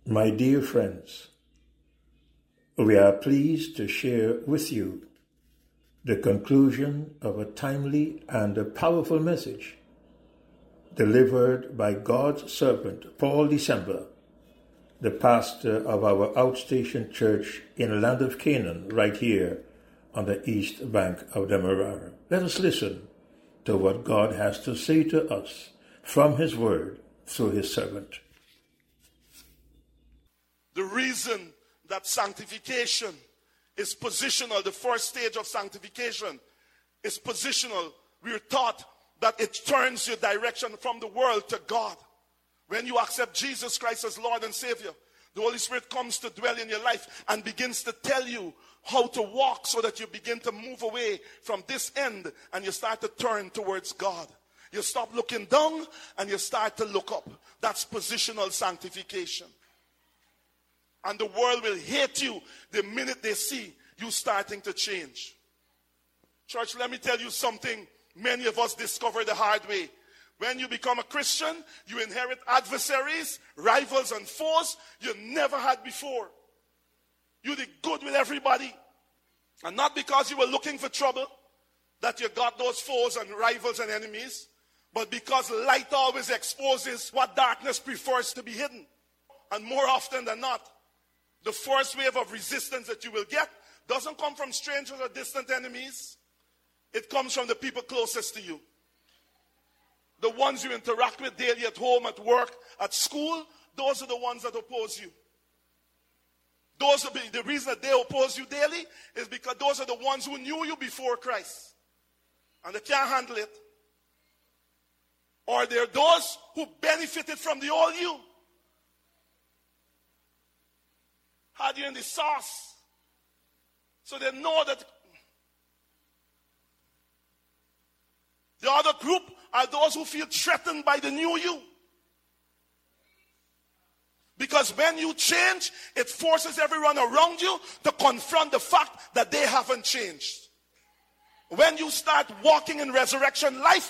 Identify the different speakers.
Speaker 1: My dear friends, we are pleased to share with you the conclusion of a timely and a powerful message delivered by God's servant Paul December, the pastor of our outstation church in the land of Canaan, right here on the east bank of the Marara. Let us listen to what God has to say to us from his word through his servant.
Speaker 2: The reason that sanctification is positional, the first stage of sanctification is positional. We're taught that it turns your direction from the world to God. When you accept Jesus Christ as Lord and Savior, the Holy Spirit comes to dwell in your life and begins to tell you how to walk so that you begin to move away from this end and you start to turn towards God. You stop looking down and you start to look up. That's positional sanctification. And the world will hate you the minute they see you starting to change. Church, let me tell you something many of us discover the hard way. When you become a Christian, you inherit adversaries, rivals, and foes you never had before. You did good with everybody. And not because you were looking for trouble that you got those foes and rivals and enemies, but because light always exposes what darkness prefers to be hidden. And more often than not, the first wave of resistance that you will get doesn't come from strangers or distant enemies. It comes from the people closest to you. The ones you interact with daily at home, at work, at school, those are the ones that oppose you. The reason that they oppose you daily is because those are the ones who knew you before Christ. And they can't handle it. Or they're those who benefited from the old you. Had you in the sauce. So they know that the other group are those who feel threatened by the new you. Because when you change, it forces everyone around you to confront the fact that they haven't changed. When you start walking in resurrection life,